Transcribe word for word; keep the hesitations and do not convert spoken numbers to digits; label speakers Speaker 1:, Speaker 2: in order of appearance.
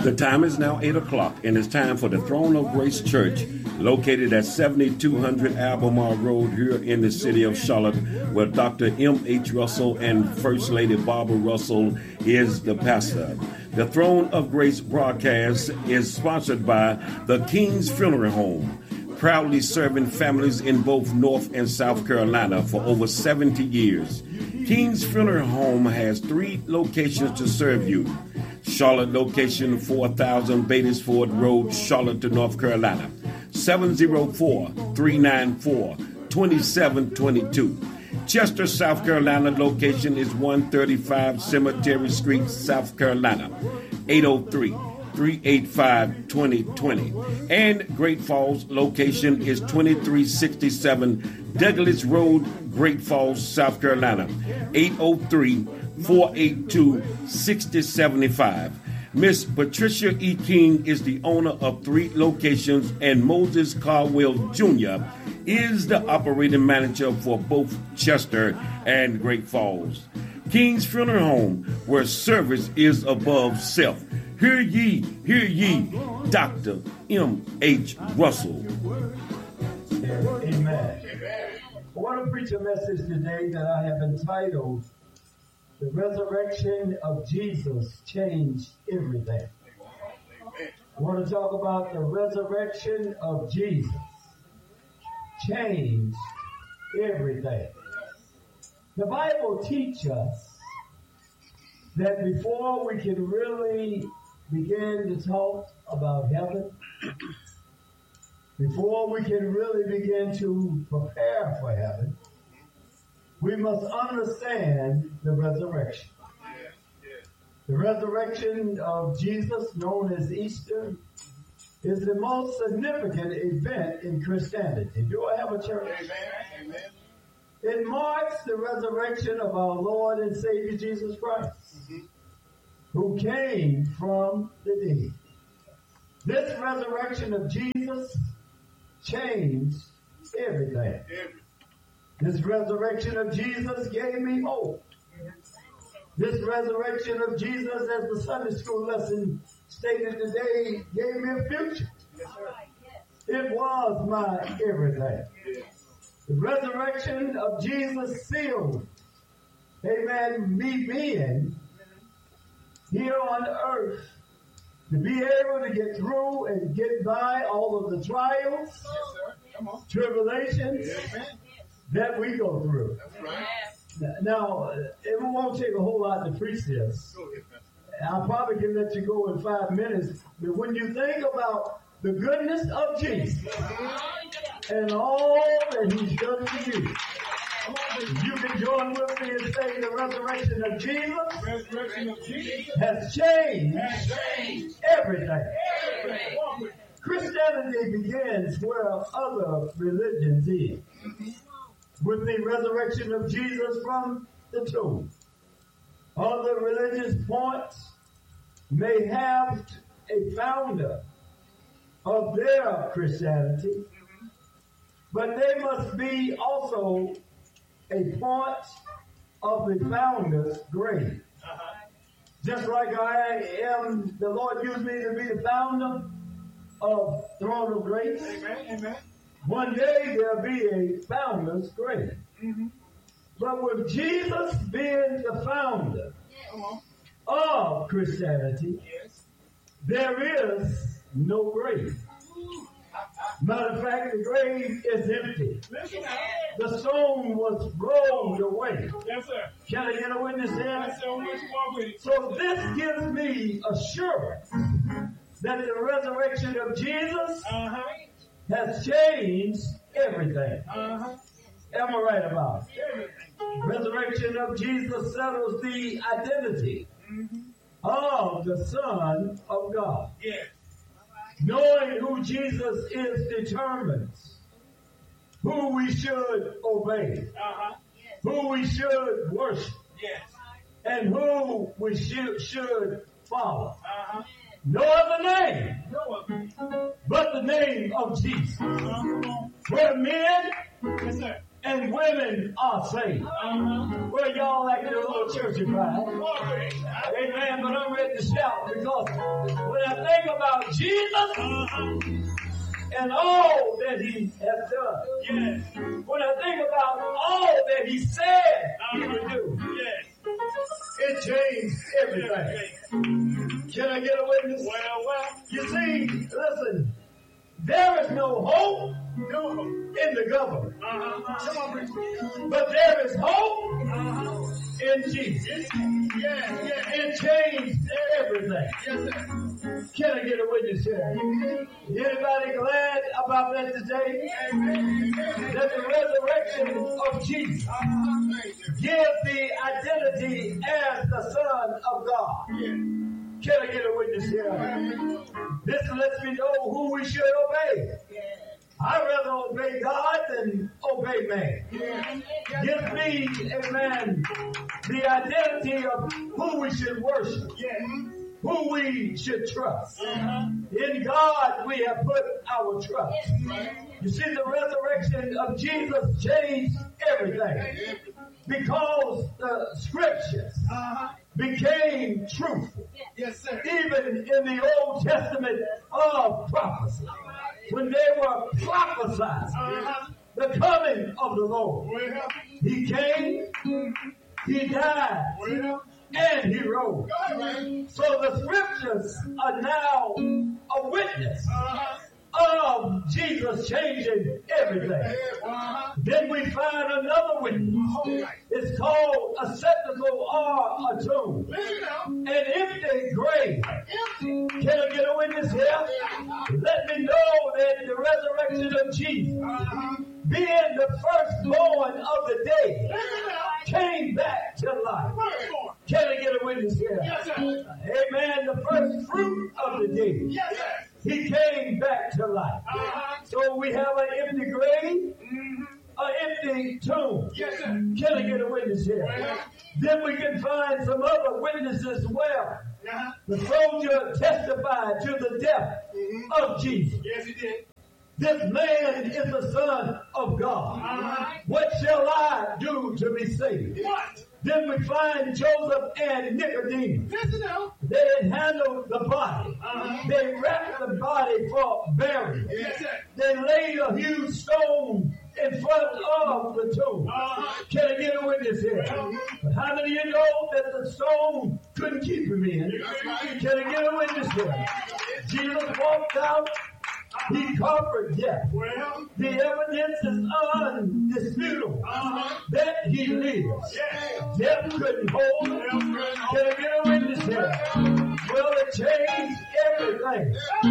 Speaker 1: The time is now eight o'clock, and it's time for the Throne of Grace Church, located at seventy-two hundred Albemarle Road here in the city of Charlotte, where Doctor M H Russell and First Lady Barbara Russell is the pastor. The Throne of Grace broadcast is sponsored by the King's Funeral Home, proudly serving families in both North and South Carolina for over seventy years. King's Funeral Home has three locations to serve you. Charlotte location, four thousand Batesford Road, Charlotte, North Carolina, seven oh four, three nine four, two seven two two. Chester, South Carolina location is one thirty-five Cemetery Street, South Carolina, eight oh three, three eight five, two oh two oh. And Great Falls location is twenty-three sixty-seven Douglas Road, Great Falls, South Carolina, eight oh three, four eight two, six oh seven five. Miss Patricia E. King is the owner of three locations, and Moses Caldwell Junior is the operating manager for both Chester and Great Falls. King's Funeral Home, where service is above self. Hear ye, hear ye, Doctor M H Russell.
Speaker 2: Amen. I want to preach a message today that I have entitled, "The Resurrection of Jesus Changed Everything." I want to talk about the resurrection of Jesus changed everything. The Bible teaches us that before we can really begin to talk about heaven, before we can really begin to prepare for heaven, we must understand the resurrection. The resurrection of Jesus, known as Easter, is the most significant event in Christianity. Do I have a church? Amen. It marks the resurrection of our Lord and Savior Jesus Christ, mm-hmm. who came from the dead. This resurrection of Jesus changed everything. This resurrection of Jesus gave me hope. This resurrection of Jesus, as the Sunday school lesson stated today, gave me a future. It was my everything. The resurrection of Jesus sealed, amen, me being here on earth to be able to get through and get by all of the trials, yes, tribulations, yes, that we go through. That's right. Now, it won't take a whole lot to preach this. I probably can let you go in five minutes. But when you think about the goodness of Jesus and all that he's done for you, you can join with me and say the resurrection of Jesus, resurrection of Jesus has changed, has changed everything. everything. Christianity begins where other religions did, with the resurrection of Jesus from the tomb. Other religious points may have a founder of their Christianity, but they must be also a part of the founder's grave. Uh-huh. Just like I am, the Lord used me to be the founder of Throne of Grace. Amen. Amen. One day there'll be a founder's grave. Mm-hmm. But with Jesus being the founder uh-huh. of Christianity, yes. there is no grave. Matter of fact, the grave is empty. The stone was rolled away. Yes, sir. Can I get a witness here? Yes, sir. So this gives me assurance that the resurrection of Jesus uh-huh. has changed everything. Uh-huh. Am I right about it? Everything. Resurrection of Jesus settles the identity mm-hmm. of the Son of God. Yes. Knowing who Jesus is determines who we should obey, uh-huh. yes. who we should worship, yes. and who we should, should follow. Uh-huh. No other name no other. but the name of Jesus. Uh-huh. Where men yes, sir. and women are saved. Uh-huh. Well, y'all acting a little churchy pride. Amen, but I'm ready to shout because when I Jesus and all that he has done. Yes. When I think about all that he said he would do, yes, it changed everything. Can I get a witness? Well, well. You see, listen, there is no hope no. in the government. Uh-huh. But there is hope uh-huh. in Jesus. Yeah, yeah. It changed everything. Yes, sir. Can I get a witness here? Anybody glad about that today? Amen. That the resurrection of Jesus gives the identity as the Son of God. Can I get a witness here? This lets me know who we should obey. I'd rather obey God than obey man. Gives me, amen, the identity of who we should worship, who we should trust. In God we have put our trust. You see, the resurrection of Jesus changed everything because the scriptures became truthful. Yes, sir. Even in the Old Testament of prophecy, when they were prophesying uh-huh. the coming of the Lord, well, he came, he died, well, and he rose. Right. So the scriptures are now a witness uh-huh. of Jesus changing everything. Uh-huh. Then we find another witness. Uh-huh. It's called a sepulchre or a tomb. An empty grave. Can I get a witness here? Let me know that the resurrection of Jesus, uh-huh. being the firstborn of the dead, came back to life. Can I get a witness here? Yes, sir. Amen. The first fruit of the dead. Yes, sir. He came back to life. Uh-huh. So we have an empty grave, mm-hmm. an empty tomb. Yes, sir. Can I get a witness here? Uh-huh. Then we can find some other witnesses as well. Uh-huh. The soldier testified to the death mm-hmm. of Jesus. Yes, he did. This man is the Son of God. Uh-huh. What shall I do to be saved? What? Then we find Joseph and Nicodemus. Yes, no. They handled the body. Uh-huh. They wrapped the body for burial. Yes, sir. They laid a huge stone in front of the tomb. Uh-huh. Can I get a witness here? Uh-huh. But how many of you know that the stone couldn't keep him in? Right. Can I get a witness here? Jesus walked out. He conquered death. Well, the evidence is undisputable uh-huh. that he lives. Yeah. Death couldn't hold him. Can I get a witness here? Well, it changed everything.